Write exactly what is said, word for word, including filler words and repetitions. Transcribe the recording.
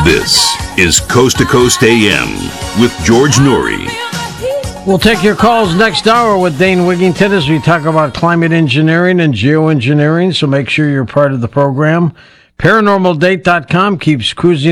This is Coast to Coast A M with George Noory. We'll take your calls next hour with Dane Wigington as we talk about climate engineering and geoengineering, so make sure you're part of the program. paranormal date dot com keeps cruising